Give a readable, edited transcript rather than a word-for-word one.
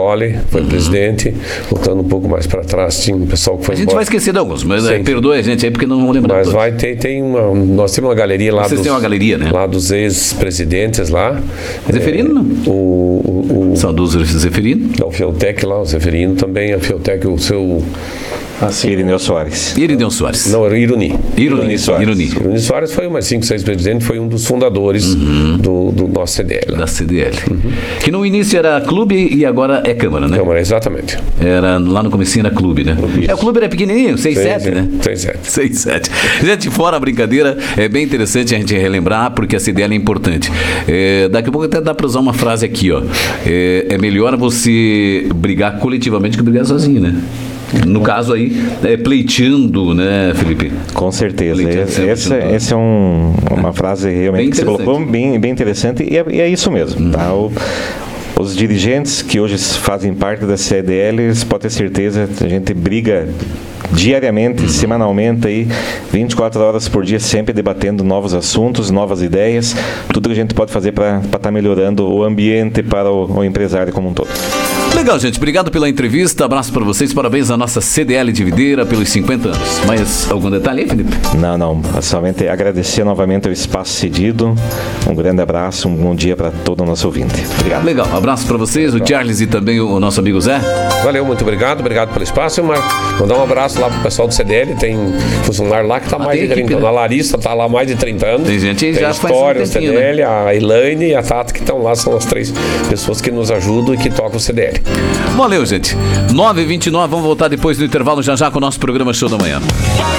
Prioli, foi presidente. Voltando um pouco mais para trás, tinha um pessoal que foi A gente embora. vai esquecer de alguns, mas perdoe a gente aí porque não vamos lembrar. Mas todos. nós temos uma galeria lá. Vocês têm uma galeria, né? Lá dos ex-presidentes lá. Zeferino, não? O Saudoso Zeferino. o Fiotec lá, o Zeferino também, a Fiotec, o seu... Irineu Soares. Irineu Soares. Não, era Iruni. Iruni Soares. Iruni Soares foi umas 5, 6 presidentes, foi um dos fundadores do nosso CDL. Da CDL. Que no início era clube e agora é Câmara, né? Câmara, exatamente. Era, lá no comecinho era clube, né? O clube era pequenininho, 6-7, né? 6-7. 6-7. Gente, fora a brincadeira, é bem interessante a gente relembrar, porque a CDL é importante. Daqui a pouco até dá para usar uma frase aqui, ó. É melhor você brigar coletivamente que brigar sozinho, né? No caso aí, pleiteando, né, Felipe? Com certeza. Essa é uma frase realmente que você colocou bem interessante e é isso mesmo. Tá? Os dirigentes que hoje fazem parte da CDL, eles podem ter certeza, a gente briga diariamente, semanalmente, aí, 24 horas por dia, sempre debatendo novos assuntos, novas ideias, tudo que a gente pode fazer para estar melhorando o ambiente para o empresário como um todo. Legal, gente. Obrigado pela entrevista. Abraço para vocês. Parabéns à nossa CDL de Videira pelos 50 anos. Mais algum detalhe aí, Felipe? Não. Somente agradecer novamente o espaço cedido. Um grande abraço, um bom dia para todo o nosso ouvinte. Obrigado. Legal. Abraço para vocês, o Charles e também o nosso amigo Zé. Valeu, muito obrigado. Obrigado pelo espaço. Mandar um abraço lá pro pessoal do CDL. Tem funcionário lá que está mais de 30 anos. A Larissa está lá mais de 30 anos. Tem gente já faz história, um tempinho, o CDL, né? a Elaine e a Tata que estão lá. São as 3 pessoas que nos ajudam e que tocam o CDL. Valeu, gente. 9h29, vamos voltar depois do intervalo já com o nosso programa Show da Manhã.